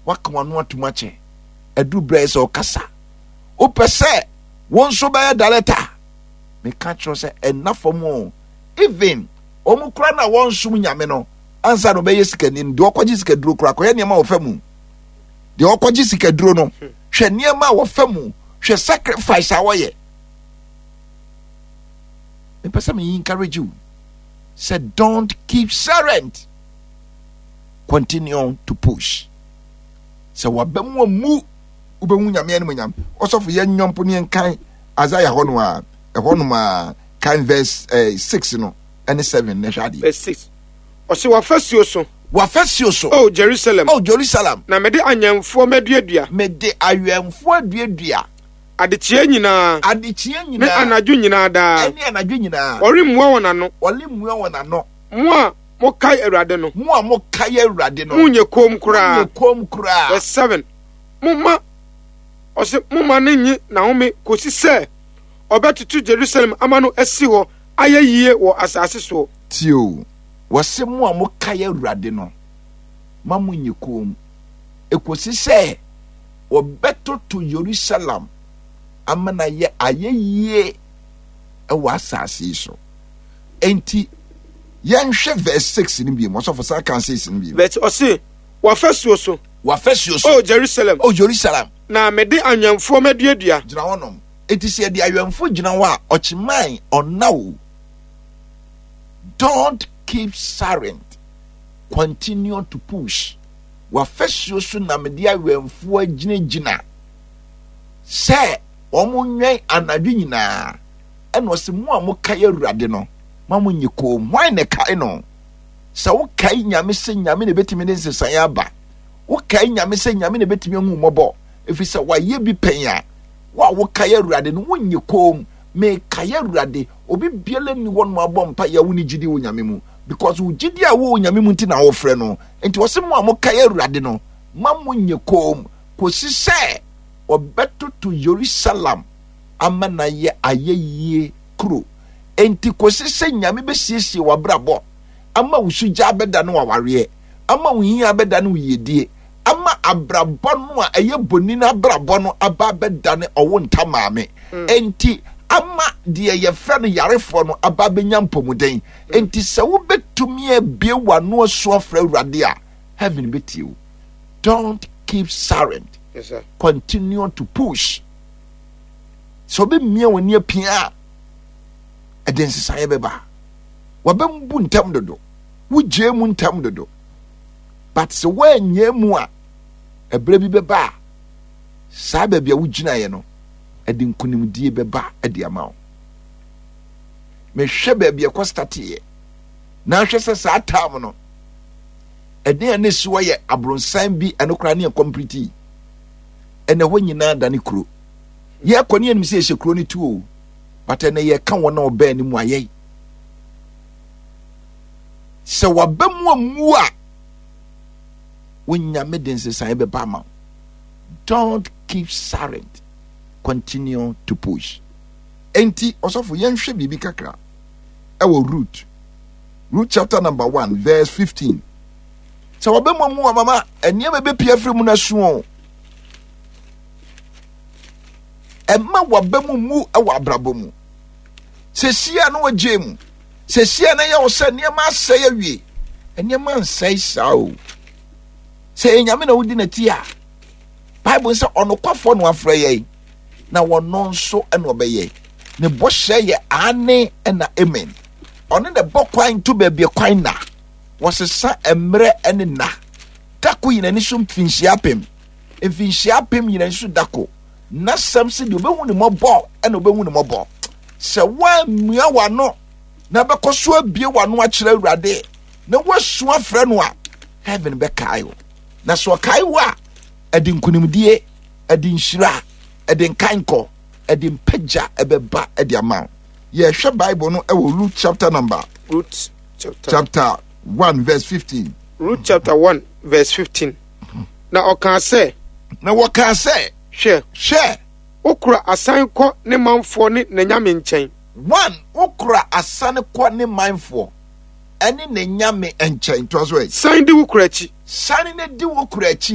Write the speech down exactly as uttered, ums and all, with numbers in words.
waka wano atumache edu brace o kasa o pese won so be daleta me catch you say enough mo even omu kura na won sum nyame no ansa no be yesikani de okoji sikaduro kura ko ye niam a wo famu de okoji sikaduro no hwe niam a wo famu hwe sacrifice a wo ye me pese me encourage you say don't keep silent, continue to push. So wabemu mu ubemu nyame anu nyam osofu ye nyompo ne kan Isaiah hono a hono ma kan verse uh, six no and seven ne hwade verse six ose wafasuo so wafasuo so oh Jerusalem oh Jerusalem na mede anyamfo maduadua mede ayamfo aduadua adechie nyina adechie nyina ne anadwo nyina da ene anadwo nyina orimmuo wonano olimmuo wonano mo a mo kai awurade no mo a mo kai awurade no munye kom kura munye kom kura verse seven mumma ose mumma nenyi na home kosi se obetutu Jerusalem amano asi ho ayayie wo asase so tio wose mo a mo kai awurade no ma munye kom ekosi se obetutu Jerusalem amana ye ayayie e wo asase so enti yanhwe verse six ni bi mo so for can say ni bi but ose wafasuo so wafasuo so oh Jerusalem oh Jerusalem na mede anyamfo maduadua gina wonom eti se de ayamfo gina wo a ochiman onawo don't keep silent, continue to push. Wafasuo so na mede ayamfo agina gina se omo nwen anadwo nyina eno se mo a mo kai awurade no mamu nyiko why ne kai no sa wo kai nyame se nyame ne betimi ne nsesan aba wo kai nyame se nyame ne betimi hu mobo efi se waye bi penya wa wo kai awurade no wo nyiko me kai awurade obi biele ni won mo abompa ya woni gidi wo nyame mu because wo gidi a wo nyame mu nti na wo frɛ no enti wo se mo a mo kai awurade no mamu nyiko ko sise obeto to Jerusalem amana ye ayeye kro enti kosi se nyame besiesie wabrabo ama wusuja abeda no waware ama wuhia abeda no yedie ama abrabo no a eye boni na abrabo no aba abeda ne owo ntamaame mm. enti ama de ye fra no yarefo no aba benya mpomuden mm. enti se wo betumi abie wano aso afra awurade a heaven betiu. Don't keep silent. Yes, sir. Continue to push. So be me when you pia adense saye beba wabembu ntam dodo wuje mu ntam dodo but so when ye mu a ebre bi beba sa ba bia wugina ye no edi nkunimdie beba edi amawo me hwe ba bia ko start ye na hwe se sa tam no edi ane so ye abronsan bi enokra ne complete ene ho nyina da ne kuro ye koni anim se ehye kuro ne tuo but ene ye ka wona oba ni mu aye se wabemu amu a wonya medense san be ba ma. Don't keep silent, continue to push. Enti osofo yenhwe bibi kakra ewo root root chapter number one verse fifteen. Se wabemu amu a mama enia be pia fremu na suo emma wabemu mu ewo abrabo mu se sia no wagem se sia na ye wo se niam asai awie eniam ansai sao se enyame na wodi na ti a Bible say onokwafo no afra ye na wono nso ena obeye ne bohye ye ane na amen ono de bokwan to ba bia kwan na wosesa emre ene na dako yina ni so mfinhia apem mfinhia apem yina so dako na samse de obehu ne mobo ena obehu ne mobo se wa mua wano na bekoso abie wano a kire awurade na wasu afra no a heaven be kai na so kai wa edi nkunimdie edi nhyira edi nkanko edi mpagya ebeba edi ama ye hwe Bible no e wo Luke chapter number Luke chapter chapter one verse fifteen. Luke chapter one verse fifteen. Na okan say na wokan say hwe hwe okura asan kɔ ne manfo ne nyame nkyɛn. One okura asan kɔ ne manfo ene ne nyame nkyɛn to so e san di wukura chi san ne di wukura chi